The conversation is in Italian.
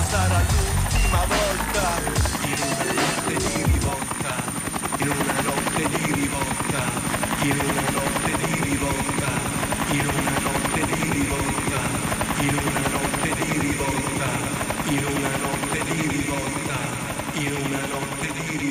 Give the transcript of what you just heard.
sarà l'ultima volta, in una notte di rivolta, in una notte di rivolta, in una notte di rivolta, in una notte di rivolta, in una notte di rivolta, in una notte di rivolta, in una notte di rivolta.